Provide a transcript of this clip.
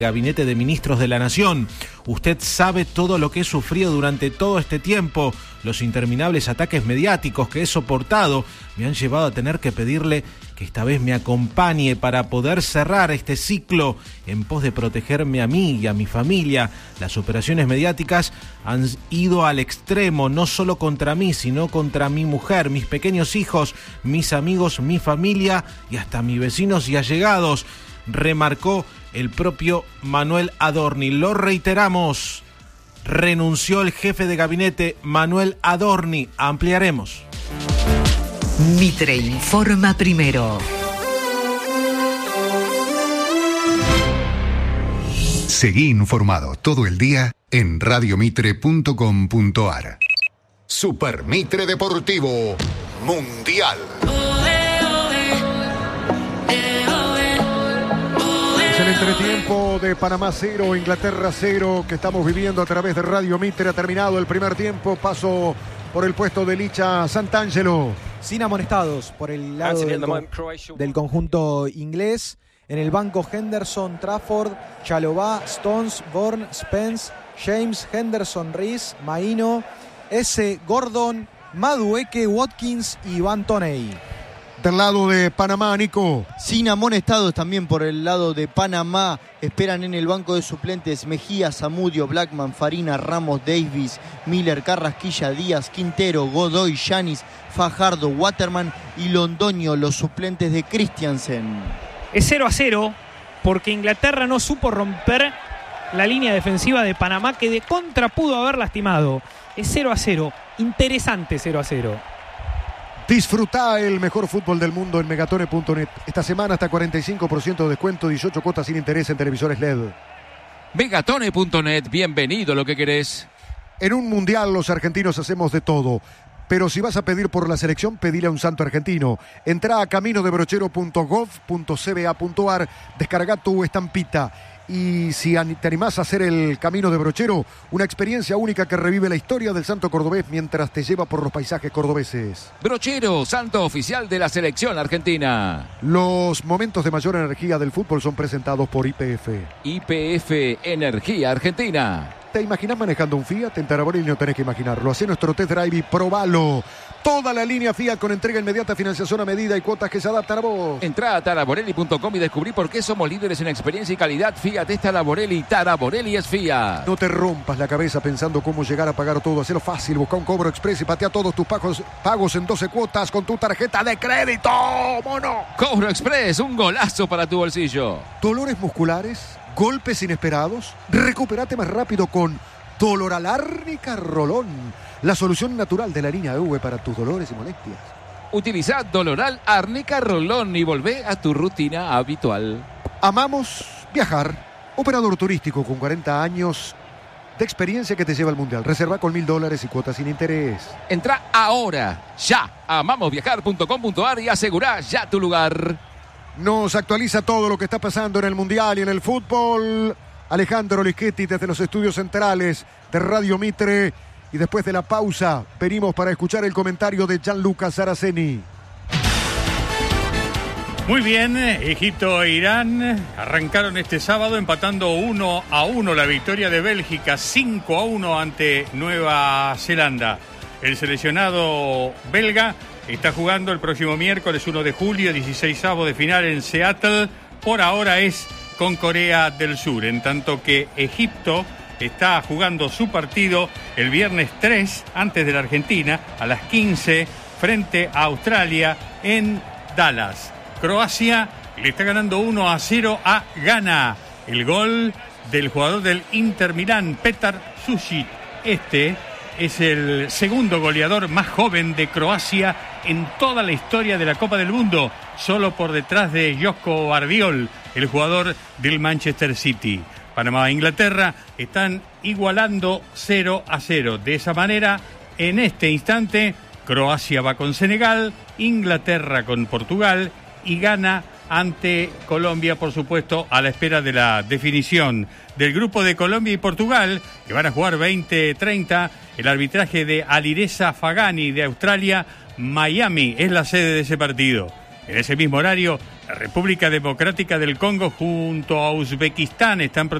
Gabinete de Ministros de la Nación. Usted sabe todo lo que he sufrido durante todo este tiempo. Los interminables ataques mediáticos que he soportado me han llevado a tener que pedirle que esta vez me acompañe para poder cerrar este ciclo en pos de protegerme a mí y a mi familia. Las operaciones mediáticas han ido al extremo, no solo contra mí, sino contra mi mujer, mis pequeños hijos, mis amigos, mi familia y hasta mis vecinos y allegados, remarcó el propio Manuel Adorni. Lo reiteramos, renunció el jefe de gabinete Manuel Adorni. Ampliaremos. Mitre informa primero. Seguí informado todo el día en radiomitre.com.ar. Super Mitre Deportivo Mundial. El entretiempo de Panamá 0, Inglaterra 0, que estamos viviendo a través de Radio Mitre. Ha terminado el primer tiempo. Paso por el puesto de Licha Santangelo. Sin amonestados por el lado del conjunto inglés. En el banco Henderson, Trafford, Chalobah, Stones, Bourne, Spence, James, Henderson, Rees, Maino, S. Gordon, Madueke, Watkins y Van Toney. Del lado de Panamá, Nico. Sin amonestados también por el lado de Panamá. Esperan en el banco de suplentes Mejía, Zamudio, Blackman, Farina, Ramos, Davis, Miller, Carrasquilla, Díaz, Quintero, Godoy, Yanis, Fajardo, Waterman y Londoño, los suplentes de Christiansen. Es 0-0 porque Inglaterra no supo romper la línea defensiva de Panamá, que de contra pudo haber lastimado. Es 0-0, interesante 0-0. Disfruta el mejor fútbol del mundo en megatone.net. Esta semana hasta 45% de descuento, 18 cuotas sin interés en televisores LED. Megatone.net, bienvenido a lo que querés. En un mundial los argentinos hacemos de todo. Pero si vas a pedir por la selección, pedile a un santo argentino. Entrá a caminodebrochero.gov.cba.ar, descarga tu estampita. Y si te animás a hacer el Camino de Brochero, una experiencia única que revive la historia del santo cordobés mientras te lleva por los paisajes cordobeses. Brochero, santo oficial de la selección argentina. Los momentos de mayor energía del fútbol son presentados por YPF. YPF Energía Argentina. ¿Te imaginas manejando un Fiat? En Taraborelli no tenés que imaginarlo. Hacé nuestro test drive y probalo. Toda la línea Fiat con entrega inmediata, financiación a medida y cuotas que se adaptan a vos. Entrá a taraborelli.com y descubrí por qué somos líderes en experiencia y calidad. Fiat es Taraborelli, Taraborelli es Fiat. No te rompas la cabeza pensando cómo llegar a pagar todo. Hacelo fácil, busca un cobro express y patea todos tus pagos en 12 cuotas con tu tarjeta de crédito. ¡Mono! Cobro express, un golazo para tu bolsillo. ¿Dolores musculares? ¿Golpes inesperados? Recupérate más rápido con Dolor Árnica Rolón, la solución natural de la línea EV para tus dolores y molestias. Utiliza Doloral Árnica Rolón y volvé a tu rutina habitual. Amamos viajar. Operador turístico con 40 años de experiencia que te lleva al mundial. Reserva con $1,000 y cuotas sin interés. Entra ahora, ya, a amamosviajar.com.ar y asegurá ya tu lugar. Nos actualiza todo lo que está pasando en el mundial y en el fútbol Alejandro Lischetti desde los estudios centrales de Radio Mitre. Y después de la pausa venimos para escuchar el comentario de Gianluca Saraceni. Muy bien, Egipto e Irán arrancaron este sábado empatando 1-1 la victoria de Bélgica, 5-1 ante Nueva Zelanda. El seleccionado belga está jugando el próximo miércoles 1 de julio, 16avos de final en Seattle. Por ahora es con Corea del Sur, en tanto que Egipto está jugando su partido el viernes 3, antes de la Argentina, a las 15, frente a Australia en Dallas. Croacia le está ganando 1-0 a Ghana. El gol del jugador del Inter Milán, Petar Sušić. Este es el segundo goleador más joven de Croacia en toda la historia de la Copa del Mundo, solo por detrás de Joško Vardiol, el jugador del Manchester City. Panamá e Inglaterra están igualando 0-0. De esa manera, en este instante, Croacia va con Senegal, Inglaterra con Portugal y Ghana ante Colombia, por supuesto, a la espera de la definición del grupo de Colombia y Portugal, que van a jugar 20-30. El arbitraje de Alireza Fagani de Australia. Miami es la sede de ese partido. En ese mismo horario, la República Democrática del Congo junto a Uzbekistán están